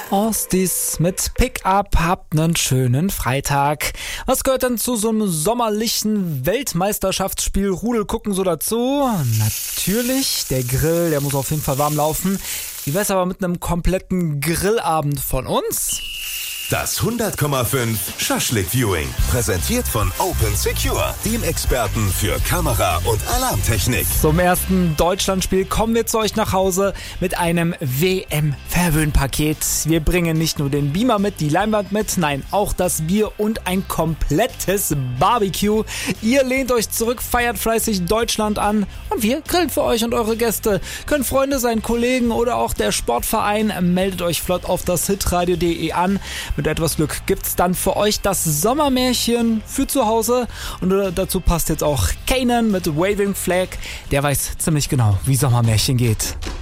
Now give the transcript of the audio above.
Ostis mit Pickup, habt nen schönen Freitag. Was gehört denn zu so einem sommerlichen Weltmeisterschaftsspiel Rudel gucken so dazu? Natürlich, der Grill, der muss auf jeden Fall warm laufen. Wie wär's aber mit einem kompletten Grillabend von uns? Das 100,5 Schaschlik-Viewing, präsentiert von Open Secure, dem Experten für Kamera- und Alarmtechnik. Zum ersten Deutschlandspiel kommen wir zu euch nach Hause mit einem WM-Verwöhnpaket. Wir bringen nicht nur den Beamer mit, die Leinwand mit, nein, auch das Bier und ein komplettes Barbecue. Ihr lehnt euch zurück, feiert fleißig Deutschland an und wir grillen für euch und eure Gäste. Können Freunde sein, Kollegen oder auch der Sportverein. Meldet euch flott auf das hitradio.de an. Mit etwas Glück gibt's dann für euch das Sommermärchen für zu Hause. Und dazu passt jetzt auch Kanan mit Waving Flag. Der weiß ziemlich genau, wie Sommermärchen geht.